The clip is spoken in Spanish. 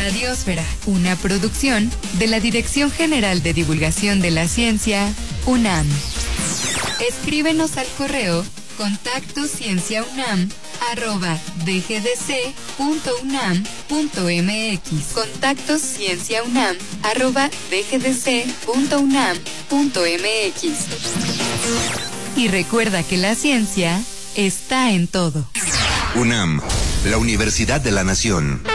Radiosfera, una producción de la Dirección General de Divulgación de la Ciencia, UNAM. Escríbenos al correo contactoscienciaunam@dgdc.unam.mx. contactoscienciaunam@dgdc.unam.mx. Y recuerda que la ciencia está en todo. UNAM, la Universidad de la Nación.